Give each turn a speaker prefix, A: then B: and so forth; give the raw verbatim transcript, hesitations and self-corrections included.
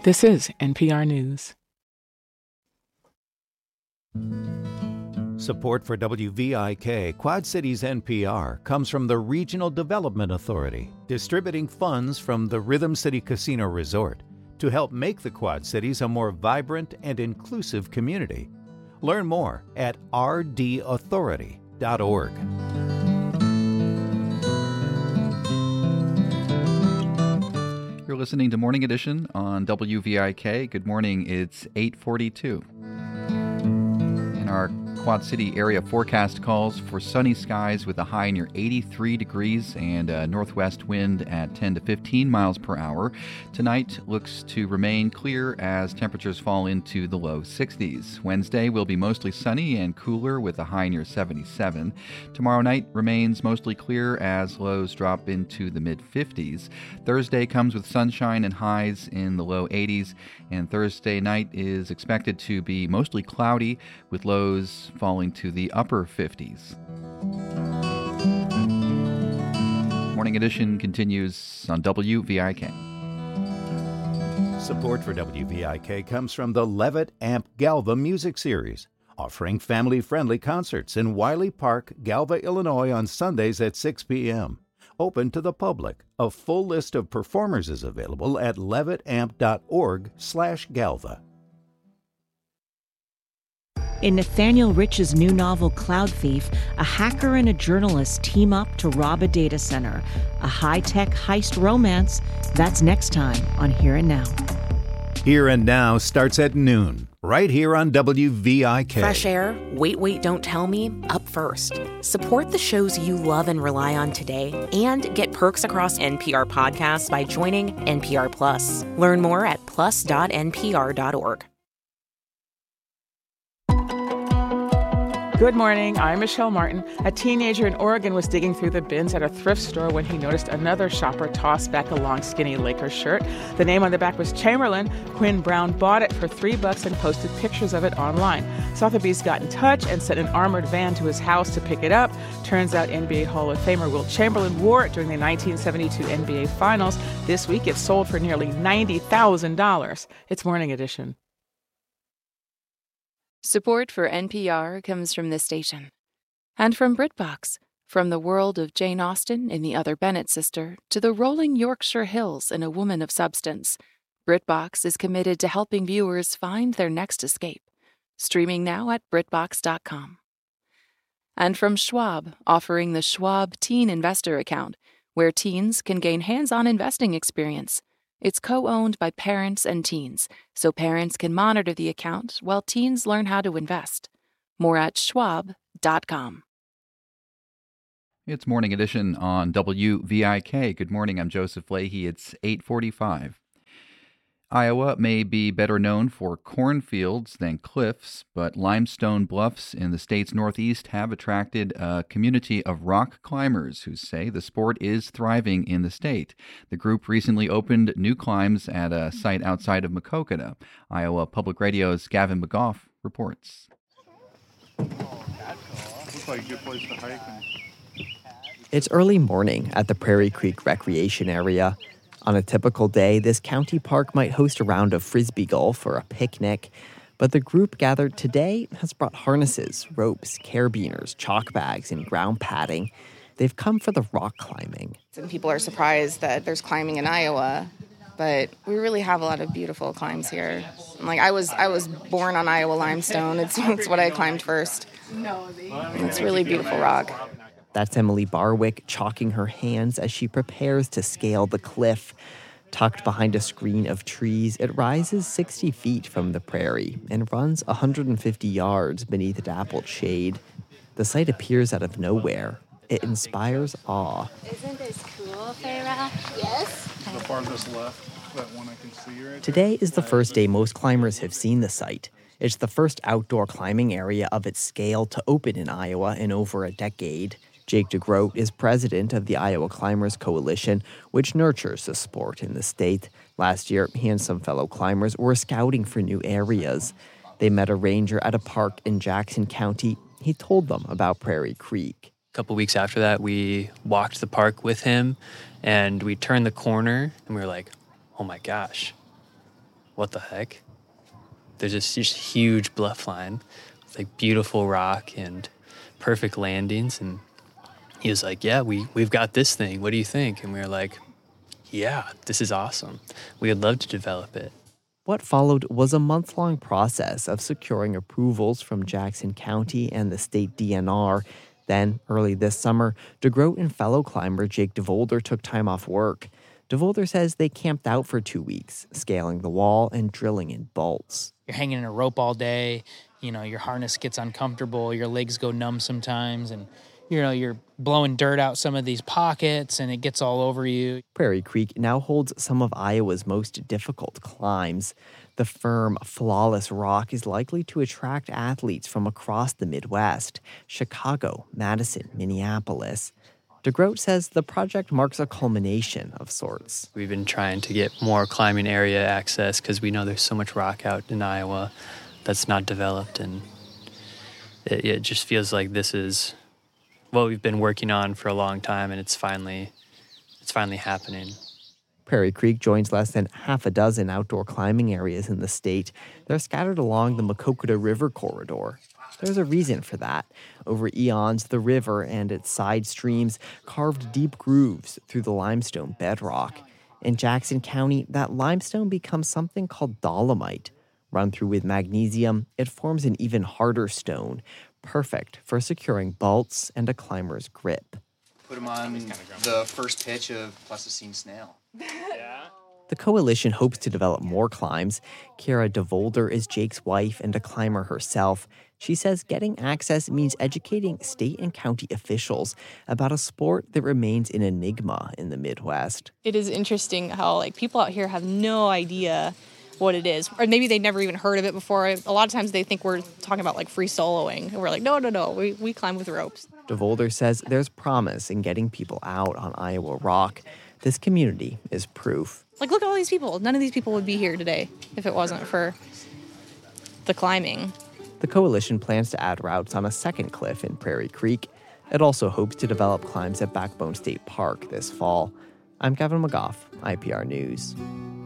A: This is N P R News.
B: Support for W V I K, Quad Cities N P R, comes from the Regional Development Authority, distributing funds from the Rhythm City Casino Resort to help make the Quad Cities a more vibrant and inclusive community. Learn more at r d authority dot org.
C: You're listening to Morning Edition on W V I K. Good morning. It's eight forty-two. And our Quad City area forecast calls for sunny skies with a high near eighty-three degrees and a northwest wind at ten to fifteen miles per hour. Tonight looks to remain clear as temperatures fall into the low sixties. Wednesday will be mostly sunny and cooler with a high near seventy-seven. Tomorrow night remains mostly clear as lows drop into the mid-fifties. Thursday comes with sunshine and highs in the low eighties, and Thursday night is expected to be mostly cloudy with lows falling to the upper fifties. Morning Edition continues on W V I K.
B: Support for W V I K comes from the Levitt Amp Galva Music Series, offering family-friendly concerts in Wiley Park, Galva, Illinois on Sundays at six p.m. Open to the public. A full list of performers is available at levitt amp dot org slash galva.
D: In Nathaniel Rich's new novel, Cloud Thief, a hacker and a journalist team up to rob a data center. A high-tech heist romance. That's next time on Here and Now.
B: Here and Now starts at noon, right here on W V I K.
E: Fresh air, wait, wait, don't tell me, up first. Support the shows you love and rely on today, and get perks across N P R podcasts by joining N P R Plus. Learn more at plus dot n p r dot org.
A: Good morning, I'm Michelle Martin. A teenager in Oregon was digging through the bins at a thrift store when he noticed another shopper toss back a long, skinny Lakers shirt. The name on the back was Chamberlain. Quinn Brown bought it for three bucks and posted pictures of it online. Sotheby's got in touch and sent an armored van to his house to pick it up. Turns out N B A Hall of Famer Wilt Chamberlain wore it during the nineteen seventy-two N B A Finals. This week it sold for nearly ninety thousand dollars. It's Morning Edition.
F: Support for N P R comes from this station. And from BritBox, from the world of Jane Austen in The Other Bennet Sister to the rolling Yorkshire Hills in A Woman of Substance, BritBox is committed to helping viewers find their next escape. Streaming now at brit box dot com. And from Schwab, offering the Schwab Teen Investor Account, where teens can gain hands-on investing experience. It's co-owned by parents and teens, so parents can monitor the account while teens learn how to invest. More at schwab dot com.
C: It's Morning Edition on W V I K. Good morning, I'm Joseph Leahy. It's eight forty-five. Iowa may be better known for cornfields than cliffs, but limestone bluffs in the state's northeast have attracted a community of rock climbers who say the sport is thriving in the state. The group recently opened new climbs at a site outside of Maquoketa. Iowa Public Radio's Gavin McGough reports.
G: Looks like a good place to hike.
H: It's early morning at the Prairie Creek Recreation Area. On a typical day, this county park might host a round of frisbee golf or a picnic, but the group gathered today has brought harnesses, ropes, carabiners, chalk bags, and ground padding. They've come for the rock climbing.
I: Some people are surprised that there's climbing in Iowa, but we really have a lot of beautiful climbs here. Like I was, I was born on Iowa limestone. It's, it's what I climbed first. It's really beautiful rock.
H: That's Emily Barwick chalking her hands as she prepares to scale the cliff. Tucked behind a screen of trees, it rises sixty feet from the prairie and runs one hundred fifty yards beneath dappled shade. The site appears out of nowhere. It inspires awe.
J: Isn't this cool, Farah? Yes.
G: The farthest left, that one I can see right
H: Today is the first day most climbers have seen the site. It's the first outdoor climbing area of its scale to open in Iowa in over a decade. Jake DeGroat is president of the Iowa Climbers Coalition, which nurtures the sport in the state. Last year, he and some fellow climbers were scouting for new areas. They met a ranger at a park in Jackson County. He told them about Prairie Creek.
K: A couple weeks after that, we walked the park with him, and we turned the corner, and we were like, oh my gosh, what the heck? There's this just huge bluff line with like beautiful rock and perfect landings. And he was like, yeah, we, we've got this thing. What do you think? And we were like, yeah, this is awesome. We would love to develop it.
H: What followed was a month-long process of securing approvals from Jackson County and the state D N R. Then, early this summer, DeGroat and fellow climber Jake DeVolder took time off work. DeVolder says they camped out for two weeks, scaling the wall and drilling in bolts.
L: You're hanging in a rope all day, you know, your harness gets uncomfortable, your legs go numb sometimes, and, you know, you're blowing dirt out some of these pockets and it gets all over you.
H: Prairie Creek now holds some of Iowa's most difficult climbs. The firm, flawless rock is likely to attract athletes from across the Midwest, Chicago, Madison, Minneapolis. DeGroat says the project marks a culmination of sorts.
K: We've been trying to get more climbing area access because we know there's so much rock out in Iowa that's not developed, and it, it just feels like this is what we've been working on for a long time, and it's finally, it's finally happening.
H: Prairie Creek joins less than half a dozen outdoor climbing areas in the state. They're scattered along the Maquoketa River corridor. There's a reason for that. Over eons, the river and its side streams carved deep grooves through the limestone bedrock. In Jackson County, that limestone becomes something called dolomite. Run through with magnesium, it forms an even harder stone, perfect for securing bolts and a climber's grip.
M: Put them on the first pitch of Pleistocene snail.
H: Yeah. The coalition hopes to develop more climbs. Kara DeVolder is Jake's wife and a climber herself. She says getting access means educating state and county officials about a sport that remains an enigma in the Midwest.
N: It is interesting how like people out here have no idea what it is, or maybe they never even heard of it before. A lot of times they think we're talking about like free soloing, and we're like, no, no, no, we, we climb with ropes.
H: DeVolder says there's promise in getting people out on Iowa Rock. This community is proof.
N: Like, look at all these people. None of these people would be here today if it wasn't for the climbing.
H: The coalition plans to add routes on a second cliff in Prairie Creek. It also hopes to develop climbs at Backbone State Park this fall. I'm Kevin McGough, I P R News.